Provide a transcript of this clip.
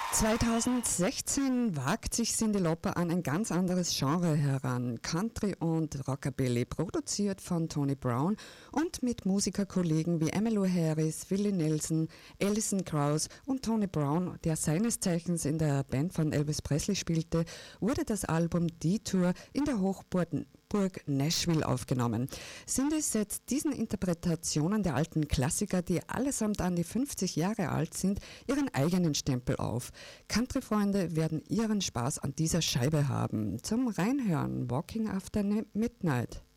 2016 wagt sich Cyndi Lauper an ein ganz anderes Genre heran. Country und Rockabilly, produziert von Tony Brown und mit Musikerkollegen wie Emmylou Harris, Willie Nelson, Alison Krauss und Tony Brown, der seines Zeichens in der Band von Elvis Presley spielte, wurde das Album Detour in der Hochburg Nashville aufgenommen. Cyndi setzt diesen Interpretationen der alten Klassiker, die allesamt an die 50 Jahre alt sind, ihren eigenen Stempel auf. Country-Freunde werden ihren Spaß an dieser Scheibe haben. Zum Reinhören, Walking After Midnight.